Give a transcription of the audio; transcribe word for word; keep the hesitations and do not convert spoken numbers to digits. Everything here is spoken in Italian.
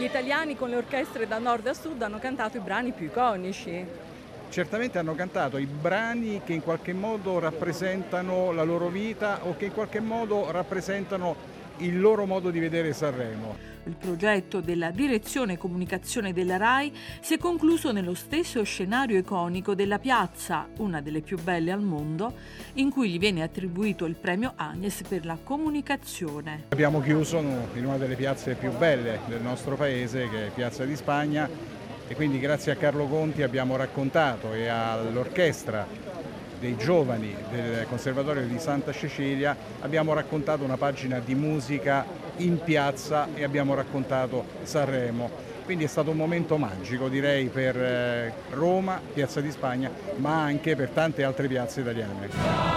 italiani con le orchestre da nord a sud hanno cantato i brani più iconici. Certamente hanno cantato i brani che in qualche modo rappresentano la loro vita o che in qualche modo rappresentano il loro modo di vedere Sanremo. Il progetto della direzione comunicazione della RAI si è concluso nello stesso scenario iconico della piazza, una delle più belle al mondo, in cui gli viene attribuito il premio Agnes per la comunicazione. Abbiamo chiuso in una delle piazze più belle del nostro paese, che è Piazza di Spagna, e quindi grazie a Carlo Conti abbiamo raccontato e all'orchestra dei giovani del Conservatorio di Santa Cecilia abbiamo raccontato una pagina di musica in piazza e abbiamo raccontato Sanremo. Quindi è stato un momento magico, direi, per Roma, Piazza di Spagna, ma anche per tante altre piazze italiane.